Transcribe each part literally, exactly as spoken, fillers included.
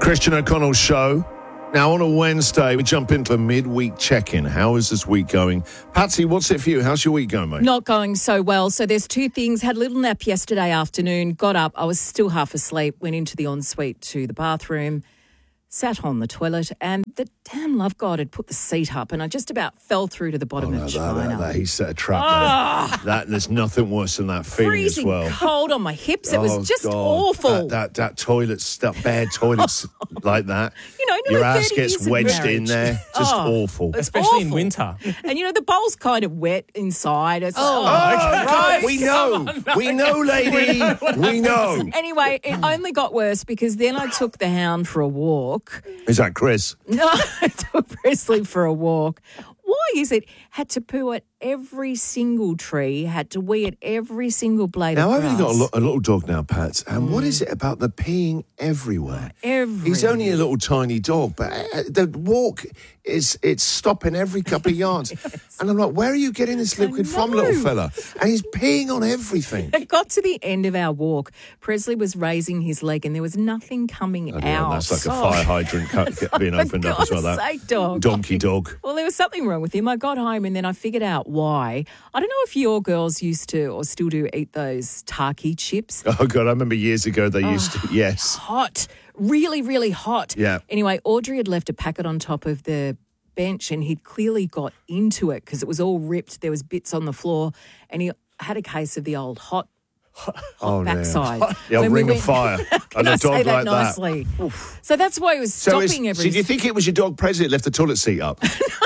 Christian O'Connell Show. Now, on a Wednesday, we jump into a midweek check-in. How is this week going? Patsy, what's it for you? How's your week going, mate? Not going so well. So there's two things. Had a little nap yesterday afternoon, got up. I was still half asleep, went into the ensuite to the bathroom, sat on the toilet, and the damn love god had put the seat up, and I just about fell through to the bottom Oh, of no, the that, china. that, that, he set a trap Oh. there. That, there's nothing worse than that feeling Freezing as well. cold on my hips. It Oh, was just God. awful. That, that, that toilet stuff, bare toilets like that. You know, your nearly ass thirty gets years of wedged in marriage. there. Just Oh, awful. it's Especially in awful. winter. And, you know, the bowl's kind of wet inside. It's Oh, like, Oh, gross. we know. We know, lady. We know. Anyway, it only got worse because then I took the hound for a walk. Is that Chris? No, I took Presley for a walk. Why is it had to poo at every single tree, had to wee at every single blade Now, of I've grass? only got a, lo- a little dog now, Pat, and what is it about the peeing everywhere? Every. He's only a little tiny dog, but uh, the walk is it's stopping every couple of yards. And I'm like, where are you getting this liquid from, know. little fella? And he's peeing on everything. It got to the end of our walk. Presley was raising his leg and there was nothing coming Oh, yeah, out. that's like a Oh, fire hydrant cut, being for opened up as well. God's That sake, dog. donkey dog. Well, there was something wrong with him. I got home and then I figured out why. I don't know if your girls used to or still do eat those Taki chips. Oh, God, I remember years ago they used to, yes. Hot, really, really hot. Yeah. Anyway, Audrey had left a packet on top of the bench and he'd clearly got into it because it was all ripped. There was bits on the floor and he had a case of the old hot, hot Oh, no. backside. The old When we ring of went- fire. Can And I a dog say that like that. nicely? So that's why he was So, is, stopping so every... do you think it was your dog Presley that left the toilet seat up?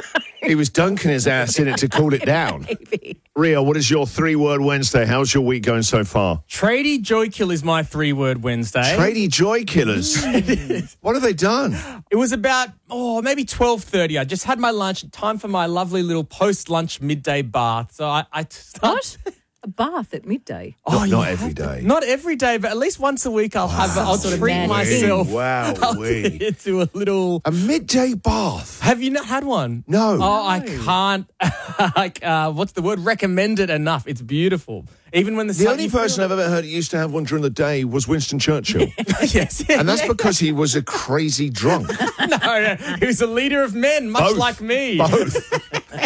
He was dunking his ass in it to cool it down. Maybe. Rio, what is your three-word Wednesday? How's your week going so far? Tradie Joy Kill is my three-word Wednesday. Tradie Joy Killers. What have they done? It was about, oh, maybe twelve thirty. I just had my lunch. Time for my lovely little post-lunch midday bath. So I... I start, What? A bath at midday. Oh, Not, you not have every to- day. Not every day, but at least once a week I'll have. I'll Sort of treat mad myself. Wow, I'll wee. into a little. A midday bath. Have you not had one? No. Oh, I can't. like, uh, what's the word? Recommend it enough. It's beautiful. Even when the The sun, only you feel person I've ever heard who used to have one during the day was Winston Churchill. yes, And that's because he was a crazy drunk. no, no, he was a leader of men, much Both. like me. Both.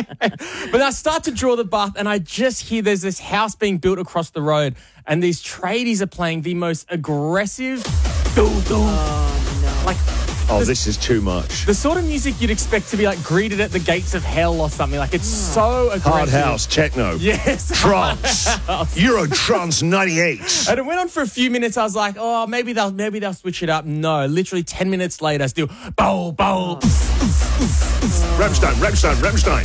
But I start to draw the bath, and I just hear there's this house being built across the road, and these tradies are playing the most aggressive, doo doo, like Oh, this is too much. the sort of music you'd expect to be like greeted at the gates of hell or something. Like it's so aggressive. Hard house, techno. Yes. Trance. Euro Trance ninety-eight. And it went on for a few minutes. I was like, oh, maybe they'll maybe they'll switch it up. No, literally ten minutes later, still bow bow. Rammstein, Rammstein, Rammstein.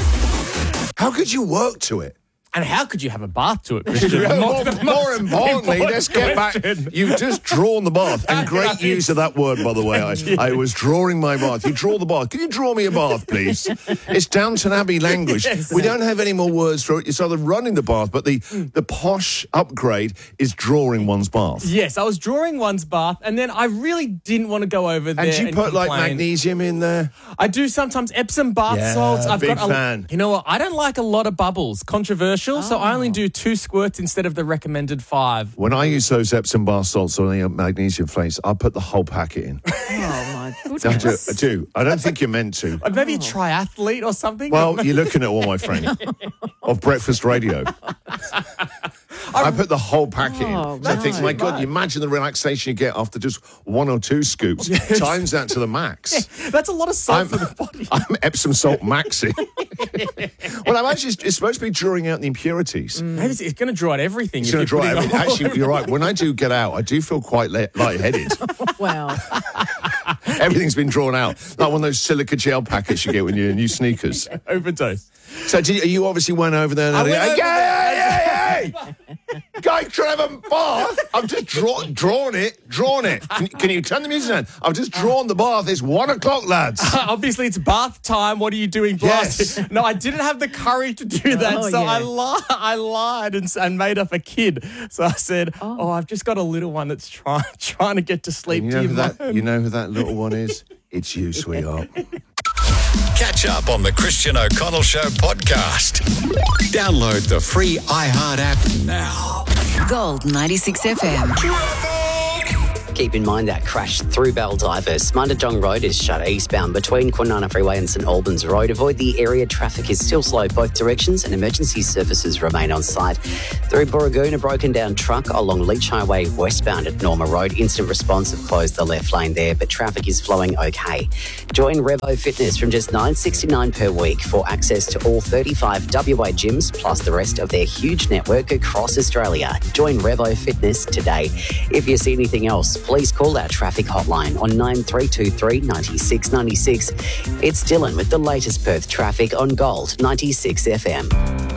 How could you work to it? And how could you have a bath to it, Christian? more, Not- more importantly, let's get back. You've just drawn the bath. And great use of that word, by the way. I, I was drawing my bath. You draw the bath. Can you draw me a bath, please? It's Downton Abbey language. Yes. We don't have any more words for it. It's either running the bath, but the, the posh upgrade is drawing one's bath. Yes, I was drawing one's bath, and then I really didn't want to go over there. And do you and put like complain. magnesium in there? I do sometimes Epsom bath Yeah, salts. I've big got a, fan. You know what? I don't like a lot of bubbles. Controversial, so I Oh. only do two squirts instead of the recommended five. When I use those Epsom bath salts or the magnesium flakes, I put the whole packet in. Oh, my I do. goodness. I do. I don't think you're meant to. Like maybe a triathlete or something. Well, you're looking at all my friend of breakfast radio. I put the whole packet Oh, in. So I think, right, my God, right. you imagine the relaxation you get after just one or two scoops. Times that to the max. that's a lot of salt I'm, for the body. I'm Epsom salt maxing. Well, I'm actually, it's supposed to be drawing out the impurities. Maybe it's, it's going to draw out everything. It's if going to you're draw putting everything. a whole- Actually, you're right. When I do get out, I do feel quite light- lightheaded. Wow. Everything's been drawn out. Like one of those silica gel packets you get when you're in new sneakers. overdose. So did you, you obviously went over there and I had a- went over Hey, hey, hey, hey! Guy Trevor Bath. I've just draw, drawn it, drawn it. Can, can you turn the music down? I've just drawn the bath. It's one o'clock, lads. Obviously, it's bath time. What are you doing, Blas? Yes. No, I didn't have the courage to do that, Oh, so yeah. I lied. I lied and, and made up a kid. So I said, "Oh, oh I've just got a little one that's trying trying to get to sleep." You Do know, you who that, mind?" you know who that little one is? It's you, sweetheart. Catch up on the Christian O'Connell Show podcast. Download the free iHeart app now. Gold ninety-six F M. keep in mind that crash through Baldivis. Mundadong Road is shut eastbound between Kwinana Freeway and St Albans Road. Avoid the area. Traffic is still slow both directions and emergency services remain on site. Through Booragoon, a broken down truck along Leach Highway westbound at Norma Road. Instant response have closed the left lane there, but traffic is flowing okay. Join Revo Fitness from just nine dollars sixty-nine per week for access to all thirty-five W A gyms plus the rest of their huge network across Australia. Join Revo Fitness today. If you see anything else, please call our traffic hotline on nine three two three, nine six nine six. It's Dylan with the latest Perth traffic on Gold ninety-six F M.